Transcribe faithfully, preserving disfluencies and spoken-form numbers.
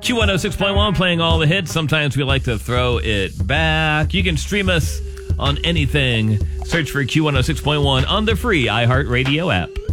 Q one oh six point one playing all the hits. Sometimes we like to throw it back. You can stream us on anything. Search for Q one oh six point one on the free iHeartRadio app.